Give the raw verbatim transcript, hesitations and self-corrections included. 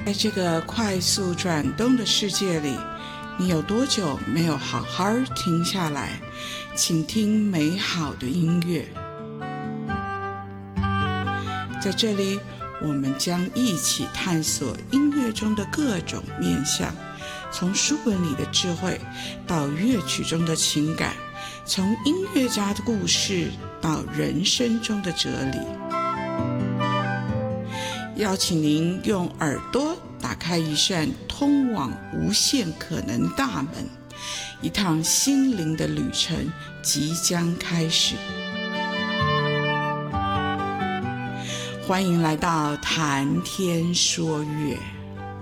在这个快速转动的世界里，你有多久没有好好停下来，倾听美好的音乐？在这里，我们将一起探索音乐中的各种面向，从书本里的智慧到乐曲中的情感，从音乐家的故事到人生中的哲理。邀请您用耳朵打开一扇通往无限可能的大门，一趟心灵的旅程即将开始。欢迎来到谈天说乐。